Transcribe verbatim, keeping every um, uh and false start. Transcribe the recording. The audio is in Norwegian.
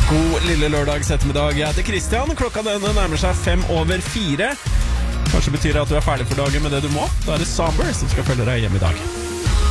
God lille lørdags ettermiddag. Jeg heter Kristian. Klokka denne nærmer seg fem over fire. Kanskje betyr det at du er ferdig for dagen med det du må. Da er det Somber som skal følge deg hjem i dag.